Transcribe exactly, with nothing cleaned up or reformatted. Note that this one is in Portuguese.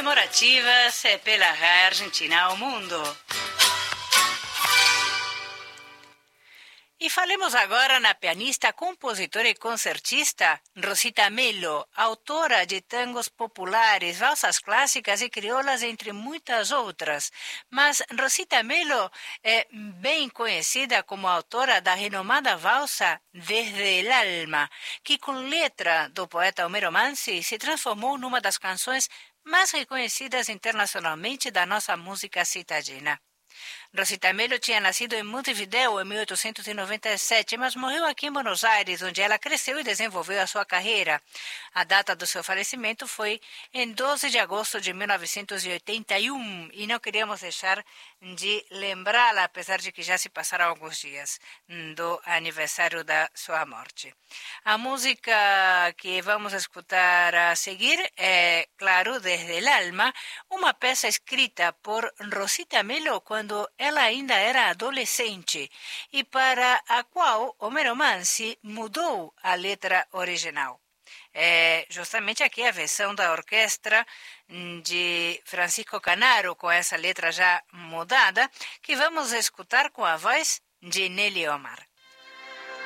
Namorativas é pela Rádio Argentina ao Mundo. E falemos agora na pianista, compositora e concertista Rosita Mello, autora de tangos populares, valsas clássicas e crioulas, entre muitas outras. Mas Rosita Mello é bem conhecida como autora da renomada valsa Desde el Alma, que com letra do poeta Homero Mansi se transformou numa das canções mais reconhecidas internacionalmente da nossa música citadina. Rosita Mello tinha nascido em Montevideo em mil oitocentos e noventa e sete, mas morreu aqui em Buenos Aires, onde ela cresceu e desenvolveu a sua carreira. A data do seu falecimento foi em doze de agosto de mil novecentos e oitenta e um, e não queríamos deixar de lembrá-la, apesar de que já se passaram alguns dias do aniversário da sua morte. A música que vamos escutar a seguir é, claro, Desde el Alma, uma peça escrita por Rosita Mello quando ela ainda era adolescente e para a qual Homero Mansi mudou a letra original. É justamente aqui a versão da orquestra de Francisco Canaro, com essa letra já mudada, que vamos escutar com a voz de Nelly Omar.